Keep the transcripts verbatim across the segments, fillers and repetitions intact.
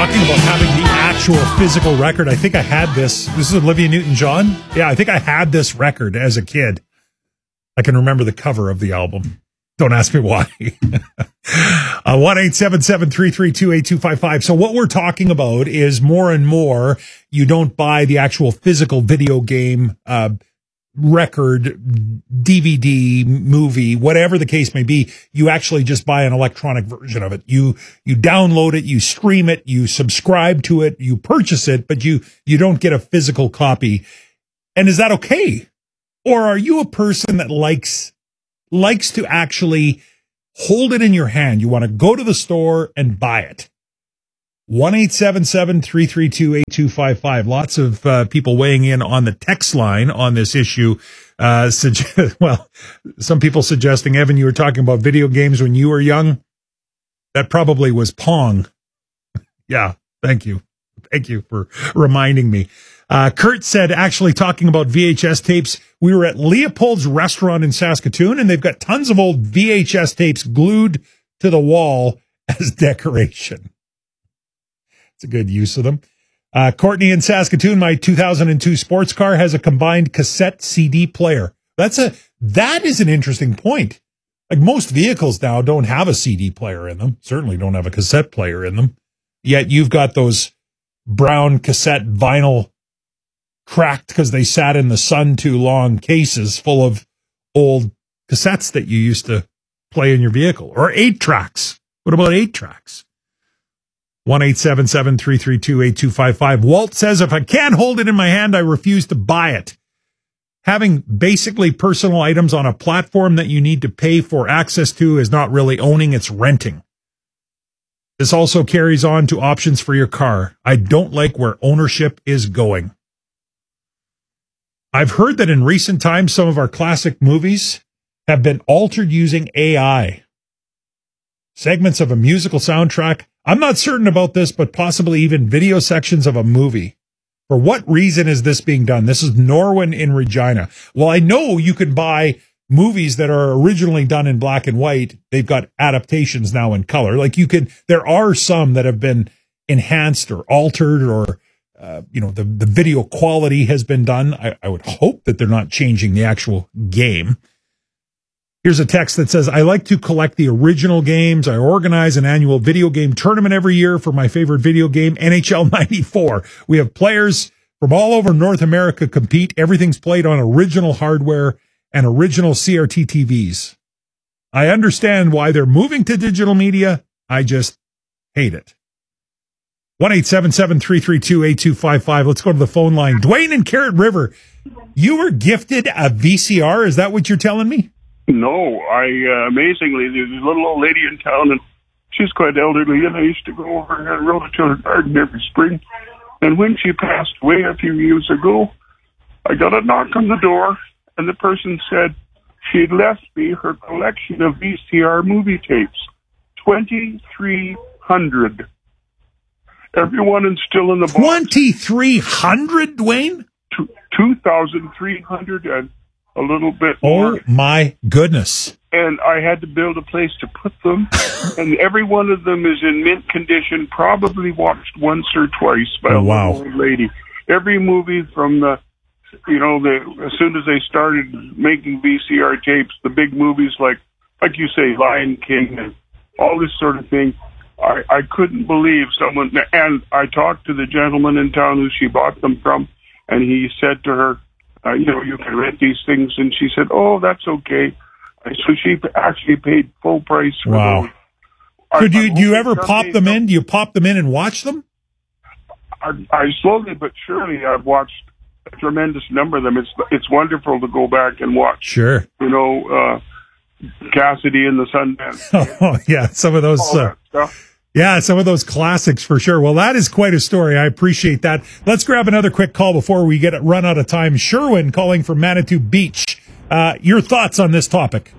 talking about having the actual physical record. I think I had this. This is Olivia Newton-John. Yeah, I think I had this record as a kid. I can remember the cover of the album. Don't ask me why. uh, one eight seven seven, three three two, eight two five five. So what we're talking about is more and more you don't buy the actual physical video game uh record, D V D, movie, whatever the case may be. You actually just buy an electronic version of it. You you download it, you stream it, you subscribe to it, you purchase it, but you you don't get a physical copy. And is that okay? Or are you a person that likes likes to actually hold it in your hand? You want to go to the store and buy it. one eight seven seven, three three two, eight two five five. Lots of uh, people weighing in on the text line on this issue. Uh, suggest, well, some people suggesting, Evan, you were talking about video games when you were young. That probably was Pong. Yeah, thank you. Thank you for reminding me. Uh, Kurt said, actually talking about V H S tapes, we were at Leopold's restaurant in Saskatoon, and they've got tons of old V H S tapes glued to the wall as decoration. It's a good use of them. Uh, Courtney in Saskatoon, my two thousand two sports car has a combined cassette C D player. That's a, that is an interesting point. Like most vehicles now don't have a C D player in them. Certainly don't have a cassette player in them. Yet you've got those brown cassette vinyl cracked because they sat in the sun too long cases full of old cassettes that you used to play in your vehicle, or eight tracks. What about eight tracks? one eight seven seven, three three two, eight two five five. Walt says, if I can't hold it in my hand, I refuse to buy it. Having basically personal items on a platform that you need to pay for access to is not really owning, it's renting. This also carries on to options for your car. I don't like where ownership is going. I've heard that in recent times, some of our classic movies have been altered using A I. Segments of a musical soundtrack. I'm not certain about this, but possibly even video sections of a movie. For what reason is this being done? This is Norwin in Regina. Well, I know you can buy movies that are originally done in black and white. They've got adaptations now in color. Like you can, there are some that have been enhanced or altered, or Uh, you know, the, the video quality has been done. I, I would hope that they're not changing the actual game. Here's a text that says, I like to collect the original games. I organize an annual video game tournament every year for my favorite video game, N H L ninety-four. We have players from all over North America compete. Everything's played on original hardware and original C R T T Vs. I understand why they're moving to digital media. I just hate it. one eight seven seven, three three two, eight two five five. Let's go to the phone line. Dwayne in Carrot River, you were gifted a V C R. Is that what you're telling me? No, I, uh, amazingly, there's a little old lady in town, and she's quite elderly, and I used to go over and rode her to her garden every spring. And when she passed away a few years ago, I got a knock on the door, and the person said she'd left me her collection of V C R movie tapes, twenty-three hundred. Everyone is still in the box. twenty-three hundred, Dwayne? two thousand three hundred and a little bit more. Oh, my goodness. And I had to build a place to put them. And every one of them is in mint condition, probably watched once or twice by oh, a wow. old lady. Every movie from the, you know, the as soon as they started making V C R tapes, the big movies like, like you say, Lion King and all this sort of thing, I, I couldn't believe someone, and I talked to the gentleman in town who she bought them from, and he said to her, uh, you know, you can rent these things, and she said, oh, that's okay. So she actually paid full price for wow. those. So do you, do you ever pop them in? Do you pop them in and watch them? I, I slowly but surely I've watched a tremendous number of them. It's it's wonderful to go back and watch. Sure. You know, uh, Cassidy and the Sundance. Oh, yeah, some of those. Uh, stuff. Yeah, some of those classics for sure. Well, that is quite a story. I appreciate that. Let's grab another quick call before we get run out of time. Sherwin calling from Manitou Beach. Uh, your thoughts on this topic?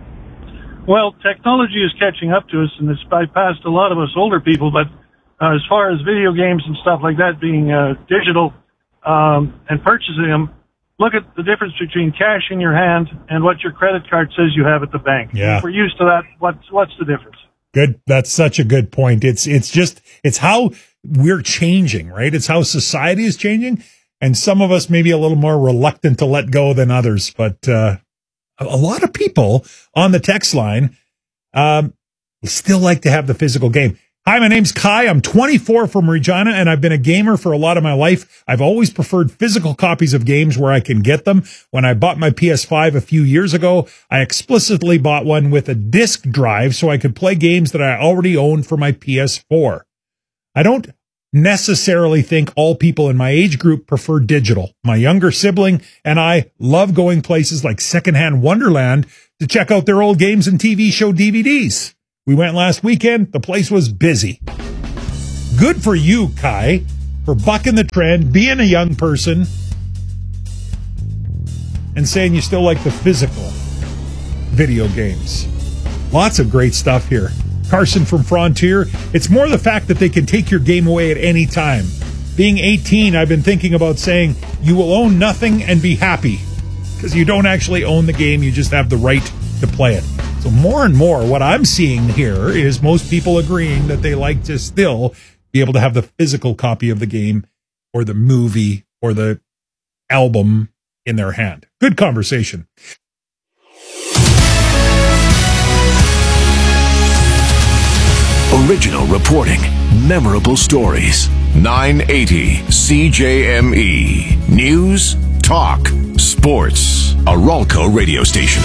Well, technology is catching up to us, and it's bypassed a lot of us older people. But uh, as far as video games and stuff like that being uh, digital um, and purchasing them, look at the difference between cash in your hand and what your credit card says you have at the bank. Yeah. If we're used to that, what's what's the difference? Good. That's such a good point. It's it's just it's how we're changing, right? It's how society is changing. And some of us may be a little more reluctant to let go than others. But uh, a lot of people on the text line um, still like to have the physical game. Hi, my name's Kai. I'm twenty-four from Regina, and I've been a gamer for a lot of my life. I've always preferred physical copies of games where I can get them. When I bought my P S five a few years ago, I explicitly bought one with a disc drive so I could play games that I already owned for my P S four. I don't necessarily think all people in my age group prefer digital. My younger sibling and I love going places like Secondhand Wonderland to check out their old games and T V show D V Ds. We went last weekend. The place was busy. Good for you, Kai, for bucking the trend, being a young person, and saying you still like the physical video games. Lots of great stuff here. Carson from Frontier. It's more the fact that they can take your game away at any time. Being eighteen, I've been thinking about saying you will own nothing and be happy, because you don't actually own the game. You just have the right to play it. So more and more, what I'm seeing here is most people agreeing that they like to still be able to have the physical copy of the game or the movie or the album in their hand. Good conversation. Original reporting, memorable stories. nine eighty C J M E. News, talk, sports. A Ralco radio station.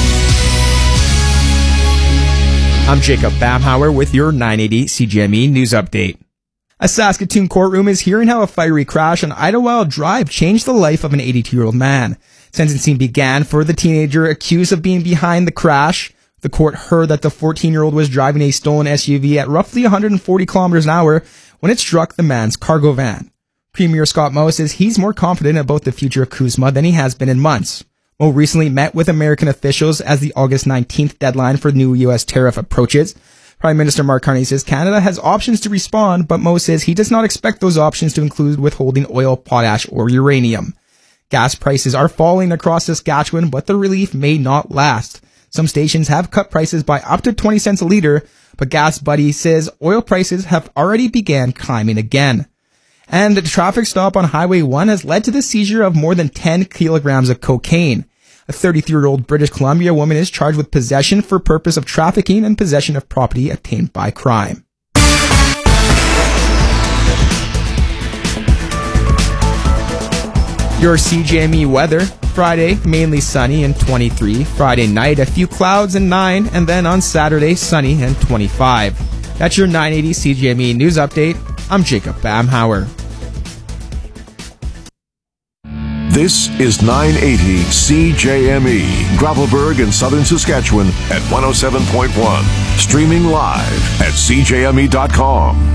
I'm Jacob Bamhauer with your nine eighty C G M E news update. A Saskatoon courtroom is hearing how a fiery crash on Idlewild Drive changed the life of an eighty-two-year-old man. Sentencing began for the teenager accused of being behind the crash. The court heard that the fourteen-year-old was driving a stolen S U V at roughly one hundred forty kilometers an hour when it struck the man's cargo van. Premier Scott Moe says he's more confident about the future of CUSMA than he has been in months. Moe recently met with American officials as the August nineteenth deadline for new U S tariff approaches. Prime Minister Mark Carney says Canada has options to respond, but Moe says he does not expect those options to include withholding oil, potash, or uranium. Gas prices are falling across Saskatchewan, but the relief may not last. Some stations have cut prices by up to twenty cents a litre, but Gas Buddy says oil prices have already began climbing again. And a traffic stop on Highway one has led to the seizure of more than ten kilograms of cocaine. A thirty-three-year-old British Columbia woman is charged with possession for purpose of trafficking and possession of property obtained by crime. Your C J M E weather. Friday, mainly sunny and twenty-three. Friday night, a few clouds and nine. And then on Saturday, sunny and twenty-five. That's your nine eighty C J M E news update. I'm Jacob Bamhauer. This is nine eighty C J M E, Gravelburg in southern Saskatchewan at one oh seven point one. Streaming live at c j m e dot com.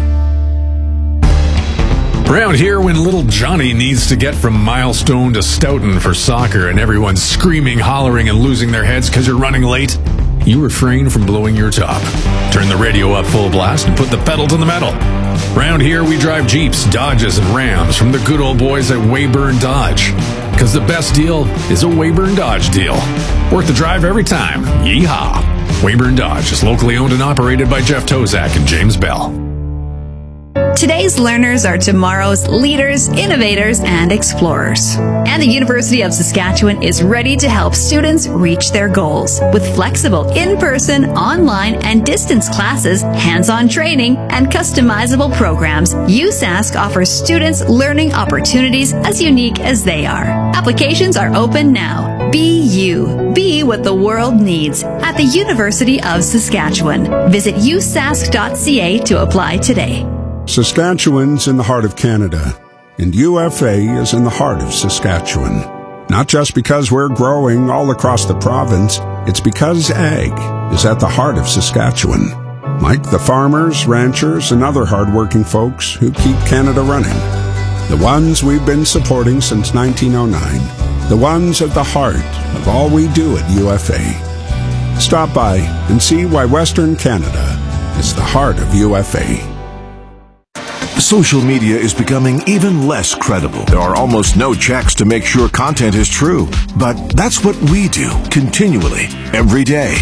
Around here, when little Johnny needs to get from Milestone to Stoughton for soccer and everyone's screaming, hollering, and losing their heads because you're running late, you refrain from blowing your top. Turn the radio up full blast and put the pedal to the metal. Around here, we drive Jeeps, Dodges, and Rams from the good old boys at Weyburn Dodge. Because the best deal is a Weyburn Dodge deal. Worth the drive every time. Yeehaw! Weyburn Dodge is locally owned and operated by Jeff Tozak and James Bell. Today's learners are tomorrow's leaders, innovators, and explorers. And the University of Saskatchewan is ready to help students reach their goals. With flexible in-person, online, and distance classes, hands-on training, and customizable programs, U Sask offers students learning opportunities as unique as they are. Applications are open now. Be you. Be what the world needs at the University of Saskatchewan. Visit u sask dot c a to apply today. Saskatchewan's in the heart of Canada, and U F A is in the heart of Saskatchewan. Not just because we're growing all across the province, it's because ag is at the heart of Saskatchewan. Like the farmers, ranchers, and other hardworking folks who keep Canada running. The ones we've been supporting since nineteen oh nine. The ones at the heart of all we do at U F A. Stop by and see why Western Canada is the heart of U F A. Social media is becoming even less credible. There are almost no checks to make sure content is true. But that's what we do continually, every day.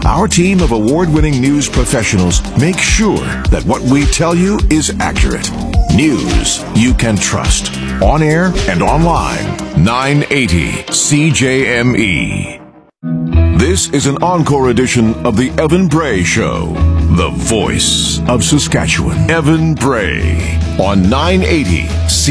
Our team of award-winning news professionals make sure that what we tell you is accurate. News you can trust. On air and online. nine eighty C J M E. This is an encore edition of the Evan Bray Show. The voice of Saskatchewan. Evan Bray on nine eighty C J M E.